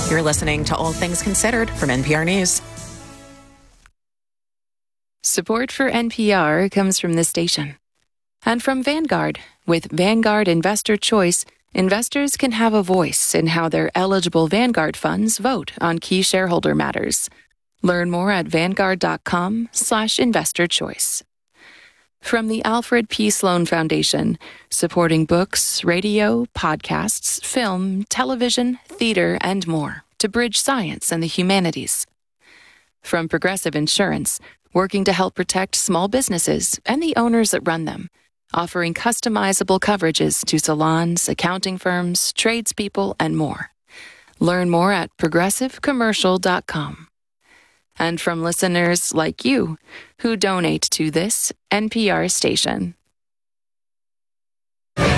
You're listening to All Things Considered from NPR News. Support for NPR comes from this station and from Vanguard. With Vanguard Investor Choice, investors can have a voice in how their eligible Vanguard funds vote on key shareholder matters. Learn more at vanguard.com/investorchoice. From the Alfred P. Sloan Foundation, supporting books, radio, podcasts, film, television, theater, and more to bridge science and the humanities. From Progressive Insurance, working to help protect small businesses and the owners that run them, offering customizable coverages to salons, accounting firms, tradespeople, and more. Learn more at progressivecommercial.com. And from listeners like you who donate to this NPR station. The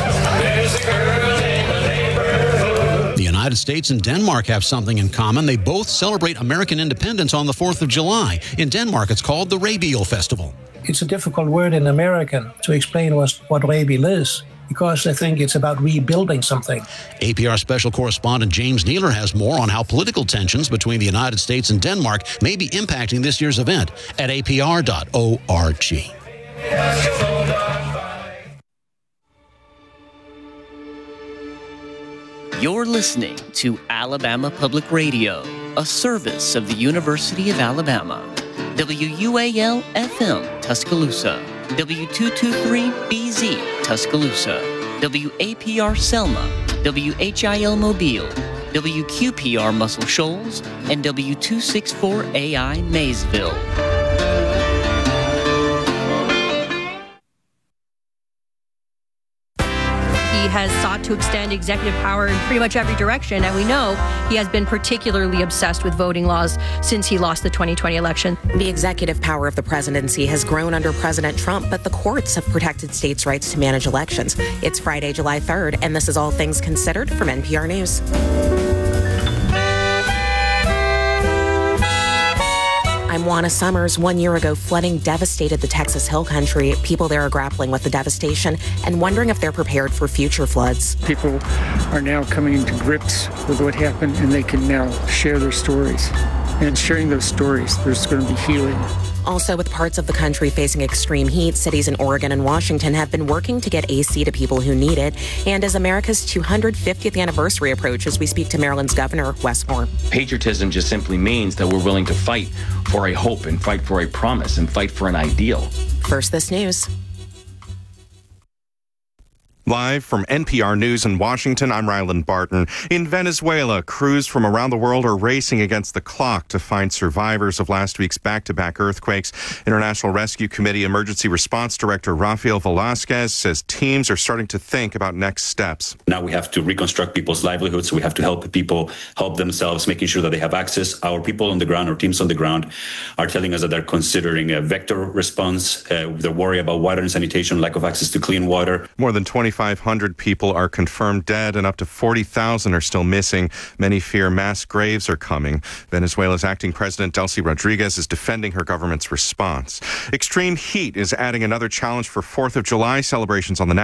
United States and Denmark have something in common. They both celebrate American independence on the 4th of July. In Denmark, it's called the Rabiel Festival. It's a difficult word in American to explain what Rabiel is, because I think it's about rebuilding something. APR special correspondent James Nealer has more on how political tensions between the United States and Denmark may be impacting this year's event at apr.org. You're listening to Alabama Public Radio, a service of the University of Alabama. WUAL-FM, Tuscaloosa. W223BZ, Tuscaloosa. WAPR Selma. WHIL Mobile. WQPR Muscle Shoals. And W264AI Maysville. He has sought to extend executive power in pretty much every direction, and we know he has been particularly obsessed with voting laws since he lost the 2020 election. The executive power of the presidency has grown under President Trump, but the courts have protected states' rights to manage elections. It's Friday, July 3rd, and this is All Things Considered from NPR News. I'm Juana Summers. 1 year ago, flooding devastated the Texas Hill Country. People there are grappling with the devastation and wondering if they're prepared for future floods. People are now coming into grips with what happened, and they can now share their stories. And sharing those stories, there's going to be healing. Also, with parts of the country facing extreme heat, cities in Oregon and Washington have been working to get AC to people who need it. And as America's 250th anniversary approaches, we speak to Maryland's Governor, Wes Moore. Patriotism just simply means that we're willing to fight for a hope and fight for a promise and fight for an ideal. First, this news. Live from NPR News in Washington, I'm Ryland Barton. In Venezuela, crews from around the world are racing against the clock to find survivors of last week's back-to-back earthquakes. International Rescue Committee Emergency Response Director Rafael Velasquez says teams are starting to think about next steps. Now we have to reconstruct people's livelihoods. We have to help people help themselves, making sure that they have access. Our people on the ground, our teams on the ground, are telling us that they're considering a vector response. They're worried about water and sanitation, lack of access to clean water. More than 2,500 people are confirmed dead and up to 40,000 are still missing. Many fear mass graves are coming. Venezuela's acting president, Delcy Rodriguez, is defending her government's response. Extreme heat is adding another challenge for 4th of July celebrations on the